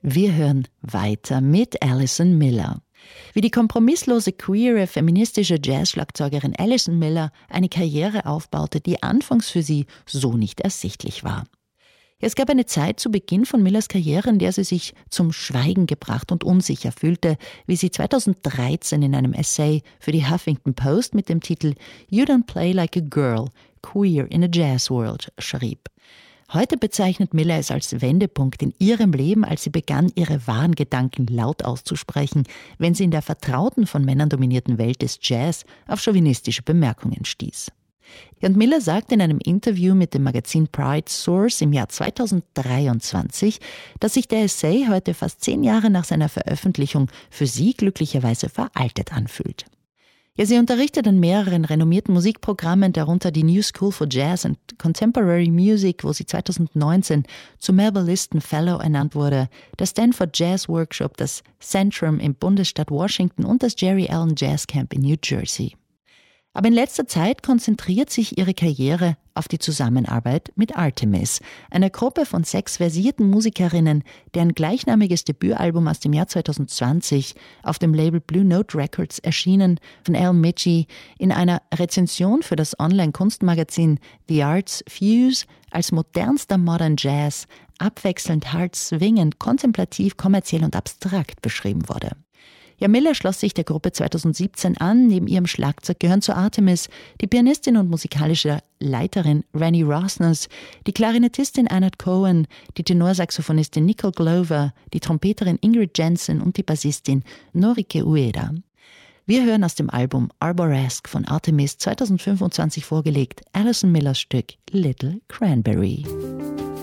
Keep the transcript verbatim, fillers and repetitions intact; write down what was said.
Wir hören weiter mit Alison Miller. Wie die kompromisslose, queere, feministische Jazz-Schlagzeugerin Alison Miller eine Karriere aufbaute, die anfangs für sie so nicht ersichtlich war. Es gab eine Zeit zu Beginn von Millers Karriere, in der sie sich zum Schweigen gebracht und unsicher fühlte, wie sie zweitausenddreizehn in einem Essay für die Huffington Post mit dem Titel You Don't Play Like a Girl, Queer in a Jazz World schrieb. Heute bezeichnet Miller es als Wendepunkt in ihrem Leben, als sie begann, ihre wahren Gedanken laut auszusprechen, wenn sie in der vertrauten, von Männern dominierten Welt des Jazz auf chauvinistische Bemerkungen stieß. Und Miller sagte in einem Interview mit dem Magazin Pride Source im Jahr zweitausenddreiundzwanzig, dass sich der Essay heute fast zehn Jahre nach seiner Veröffentlichung für sie glücklicherweise veraltet anfühlt. Ja, sie unterrichtet an mehreren renommierten Musikprogrammen, darunter die New School for Jazz and Contemporary Music, wo sie zweitausendneunzehn zum Melba Liston Fellow ernannt wurde, das Stanford Jazz Workshop, das Centrum im Bundesstaat Washington und das Jerry Allen Jazz Camp in New Jersey. Aber in letzter Zeit konzentriert sich ihre Karriere auf die Zusammenarbeit mit Artemis, einer Gruppe von sechs versierten Musikerinnen, deren gleichnamiges Debütalbum aus dem Jahr zweitausendzwanzig auf dem Label Blue Note Records erschienen, von Al Mitchie in einer Rezension für das Online-Kunstmagazin The Arts Fuse als modernster Modern Jazz, abwechselnd hart swingend, kontemplativ, kommerziell und abstrakt beschrieben wurde. Ja, Miller schloss sich der Gruppe zweitausendsiebzehn an. Neben ihrem Schlagzeug gehören zu Artemis die Pianistin und musikalische Leiterin Rennie Rosnes, die Klarinettistin Annette Cohen, die Tenorsaxophonistin Nicole Glover, die Trompeterin Ingrid Jensen und die Bassistin Norike Ueda. Wir hören aus dem Album Arboresque von Artemis zweitausendfünfundzwanzig vorgelegt Alison Millers Stück Little Cranberry.